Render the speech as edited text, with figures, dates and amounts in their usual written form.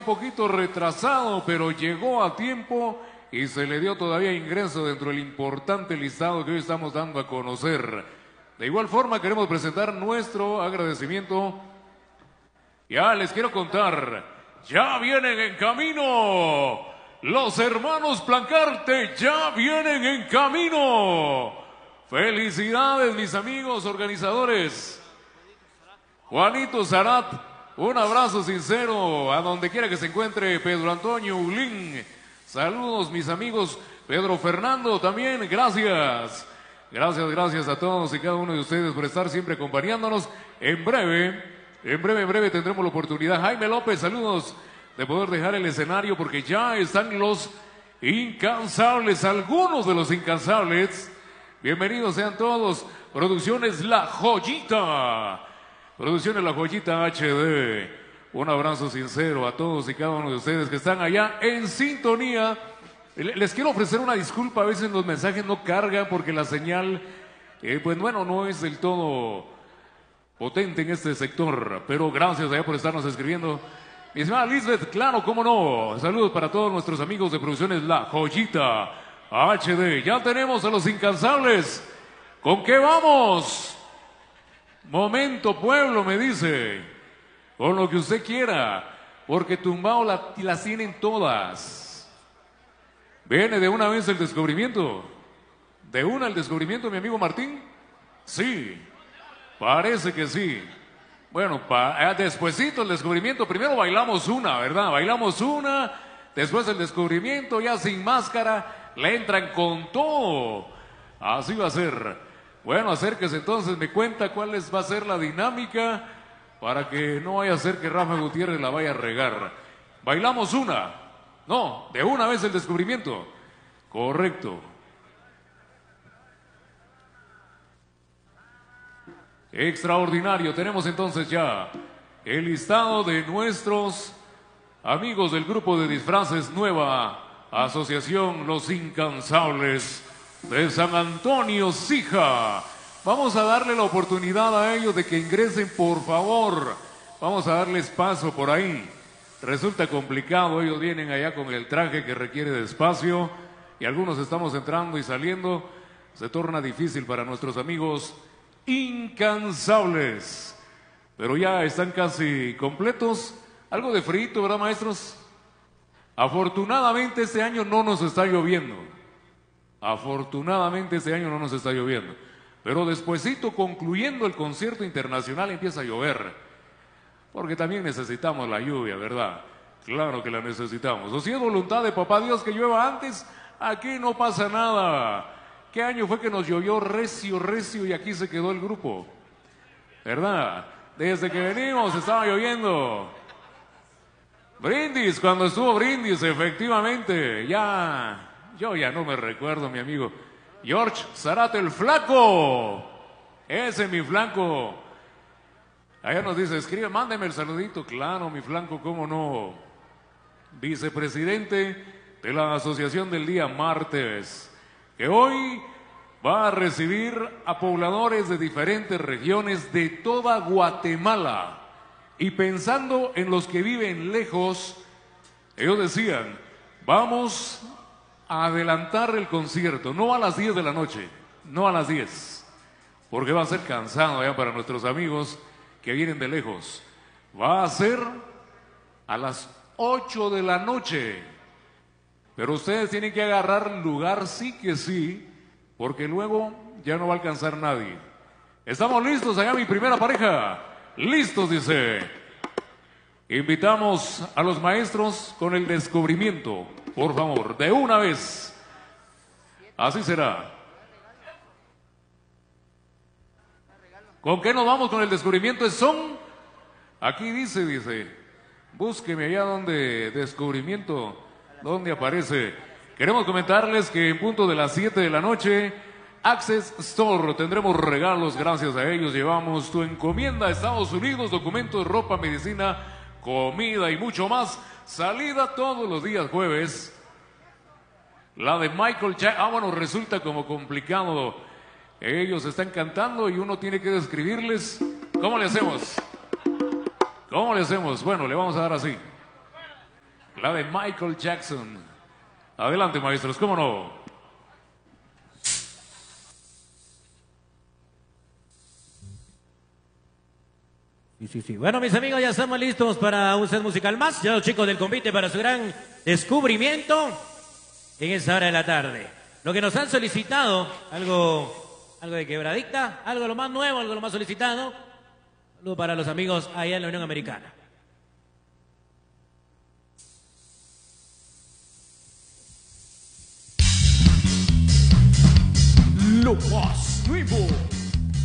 Un poquito retrasado, pero llegó a tiempo y se le dio todavía ingreso dentro del importante listado que hoy estamos dando a conocer. De igual forma queremos presentar nuestro agradecimiento. Ya les quiero contar, ya vienen en camino los hermanos Plancarte, ya vienen en camino. Felicidades mis amigos organizadores. Juanito Zarat, un abrazo sincero a donde quiera que se encuentre Pedro Antonio Ulín. Saludos mis amigos. Pedro Fernando también, gracias. Gracias a todos y cada uno de ustedes por estar siempre acompañándonos. En breve tendremos la oportunidad. Jaime López, saludos, de poder dejar el escenario porque ya están los incansables, algunos de los incansables. Bienvenidos sean todos. Producciones La Joyita. Producciones La Joyita HD. Un abrazo sincero a todos y cada uno de ustedes que están allá en sintonía. Les quiero ofrecer una disculpa, a veces los mensajes no cargan porque la señal, no es del todo potente en este sector, pero gracias allá por estarnos escribiendo. Mi estimada Lisbeth, claro, cómo no. Saludos para todos nuestros amigos de Producciones La Joyita HD. Ya tenemos a los incansables. ¿Con qué vamos? Momento pueblo, me dice, con lo que usted quiera, porque tumbao las tienen todas. ¿Viene de una vez el descubrimiento? ¿De una el descubrimiento, mi amigo Martín? Sí, parece que sí. Bueno, despuesito el descubrimiento, primero bailamos una, ¿verdad? Bailamos una, después el descubrimiento, ya sin máscara, le entran con todo. Así va a ser. Bueno, acérquese entonces, me cuenta cuál va a ser la dinámica para que no vaya a ser que Rafa Gutiérrez la vaya a regar. Bailamos una. No, de una vez el descubrimiento. Correcto. Extraordinario. Tenemos entonces ya el listado de nuestros amigos del grupo de disfraces Nueva Asociación Los Incansables de San Antonio, Sija. Vamos a darle la oportunidad a ellos de que ingresen, por favor. Vamos a darles paso por ahí. Resulta complicado, ellos vienen allá con el traje que requiere de espacio y algunos estamos entrando y saliendo. Se torna difícil para nuestros amigos incansables. Pero ya están casi completos. Algo de frío, ¿verdad, maestros? Afortunadamente este año no nos está lloviendo. Afortunadamente este año no nos está lloviendo, pero despuesito, concluyendo el concierto internacional, empieza a llover, porque también necesitamos la lluvia, ¿verdad? Claro que la necesitamos. O si es voluntad de papá Dios que llueva antes, aquí no pasa nada. ¿Qué año fue que nos llovió recio y aquí se quedó el grupo? ¿Verdad? Desde que venimos estaba lloviendo. Brindis, cuando estuvo Brindis, efectivamente, yo ya no me recuerdo, mi amigo. George Zarate, el flaco. Ese mi flanco. Allá nos dice, escribe, mándeme el saludito. Claro, mi flanco, cómo no. Vicepresidente de la Asociación del Día Martes, que hoy va a recibir a pobladores de diferentes regiones de toda Guatemala. Y pensando en los que viven lejos, ellos decían, vamos a adelantar el concierto, no a las 10 de la noche, no a las 10, porque va a ser cansado ya para nuestros amigos que vienen de lejos. Va a ser a las 8 de la noche, pero ustedes tienen que agarrar lugar sí que sí, porque luego ya no va a alcanzar nadie. ¿Estamos listos allá, mi primera pareja? Listos, dice. Invitamos a los maestros con el descubrimiento. Por favor, de una vez. Así será. ¿Con qué nos vamos con el descubrimiento? ¿Es son? Aquí dice, búsqueme allá donde descubrimiento, donde aparece. Queremos comentarles que en punto de las 7 de la noche, Access Store, tendremos regalos, gracias a ellos llevamos tu encomienda a Estados Unidos, documentos, ropa, medicina, comida y mucho más. Salida todos los días jueves. La de Michael Jackson, bueno, resulta como complicado. Ellos están cantando y uno tiene que describirles. ¿Cómo le hacemos? ¿Cómo le hacemos? Bueno, le vamos a dar así. la de Michael Jackson. Adelante, maestros, cómo no. Sí. Bueno, mis amigos, ya estamos listos para un set musical más. Ya los chicos del convite para su gran descubrimiento en esa hora de la tarde. Lo que nos han solicitado, algo de quebradita, algo de lo más nuevo, algo de lo más solicitado. Saludo para los amigos allá en la Unión Americana. Lo más nuevo